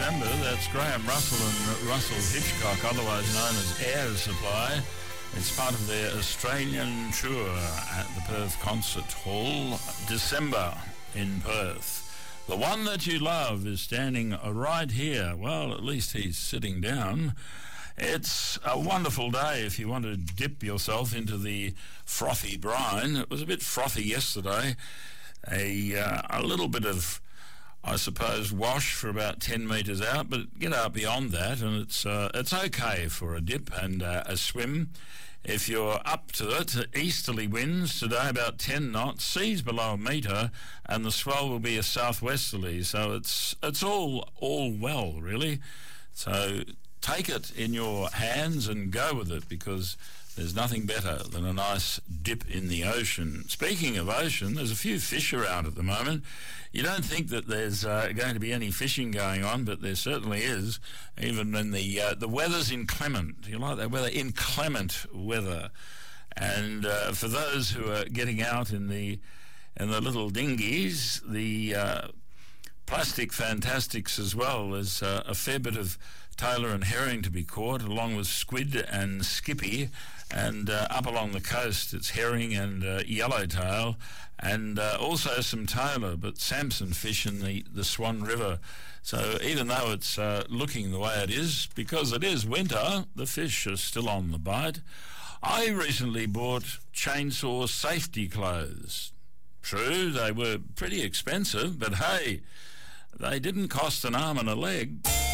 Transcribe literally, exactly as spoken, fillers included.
remember, that's Graham Russell and Russell Hitchcock, otherwise known as Air Supply. It's part of their Australian tour at the Perth Concert Hall, December in Perth. The one that you love is standing right here. Well, at least he's sitting down. It's a wonderful day if you want to dip yourself into the frothy brine. It was a bit frothy yesterday. A, uh, a little bit of, I suppose, wash for about ten metres out, but get out beyond that and it's uh, it's okay for a dip and uh, a swim. If you're up to it, easterly winds today about ten knots, seas below a metre, and the swell will be a southwesterly. So it's it's all all well, really. So take it in your hands and go with it, because there's nothing better than a nice dip in the ocean. Speaking of ocean, there's a few fish around at the moment. You don't think that there's uh, going to be any fishing going on, but there certainly is, even when the uh, the weather's inclement. You like that weather? Inclement weather. And uh, for those who are getting out in the in the little dinghies, the uh, plastic fantastics as well, there's uh, a fair bit of tailor and herring to be caught, along with squid and skippy. And uh, up along the coast, it's herring and uh, yellowtail, and uh, also some tailor, but Samson fish in the, the Swan River. So even though it's uh, looking the way it is, because it is winter, the fish are still on the bite. I recently bought chainsaw safety clothes. True, they were pretty expensive, but hey, they didn't cost an arm and a leg.